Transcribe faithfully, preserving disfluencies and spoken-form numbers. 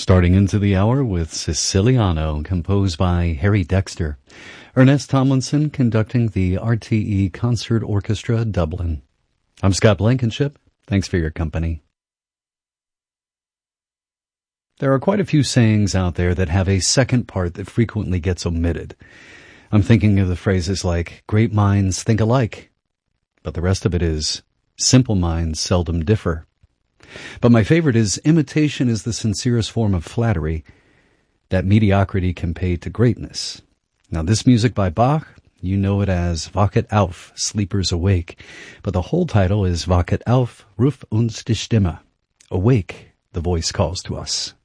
Starting into the hour with Siciliano, composed by Harry Dexter. Ernest Tomlinson conducting the R T E Concert Orchestra, Dublin. I'm Scott Blankenship. Thanks for your company. There are quite a few sayings out there that have a second part that frequently gets omitted. I'm thinking of the phrases like, great minds think alike, but the rest of it is, simple minds seldom differ. But my favorite is, imitation is the sincerest form of flattery that mediocrity can pay to greatness. Now this music by Bach, you know it as Wachet auf, Sleepers Awake, but the whole title is Wachet auf, Ruf uns die Stimme. Awake, the voice calls to us.